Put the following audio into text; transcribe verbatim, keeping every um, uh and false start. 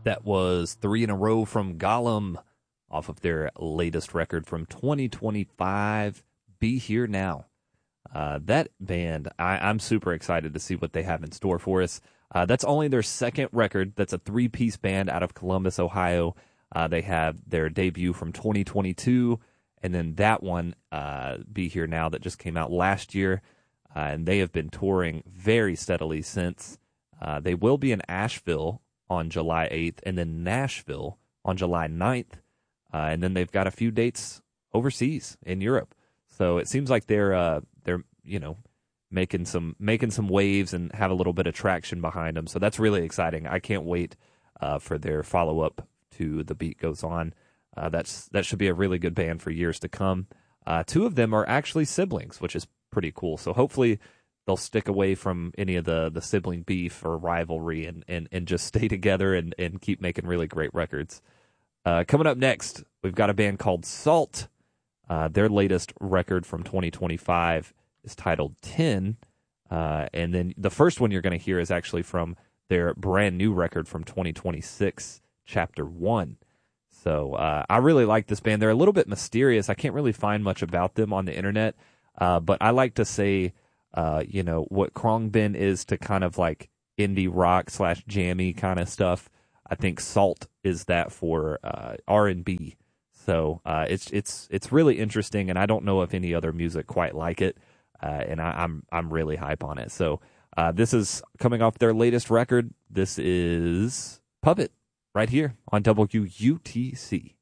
That was three in a row from Gollum off of their latest record from twenty twenty-five, Be Here Now. Uh, that band, I, I'm super excited to see what they have in store for us. Uh, that's only their second record. That's a three-piece band out of Columbus, Ohio. Uh, they have their debut from twenty twenty-two, and then that one, uh, Be Here Now, that just came out last year. Uh, and they have been touring very steadily since. Uh, they will be in Asheville on July eighth, and then Nashville on July ninth. Uh, and then they've got a few dates overseas in Europe. So it seems like they're uh, they're you know making some making some waves and have a little bit of traction behind them. So that's really exciting. I can't wait uh, for their follow up to The Beat Goes On. Uh, that's that should be a really good band for years to come. Uh, two of them are actually siblings, which is pretty cool. So hopefully they'll stick away from any of the, the sibling beef or rivalry and, and, and just stay together and, and keep making really great records. Uh, coming up next, we've got a band called Salt. Uh, their latest record from twenty twenty-five is titled ten. Uh, and then the first one you're going to hear is actually from their brand new record from twenty twenty-six, Chapter one. So uh, I really like this band. They're a little bit mysterious. I can't really find much about them on the internet. Uh, but I like to say, uh, you know, what Khruangbin is to kind of like indie rock slash jammy kind of stuff. I think Salt is that for uh, R and B. So uh, it's it's it's really interesting, and I don't know of any other music quite like it, uh, and I, I'm I'm really hype on it. So uh, this is coming off their latest record. This is Puppet right here on W U T C.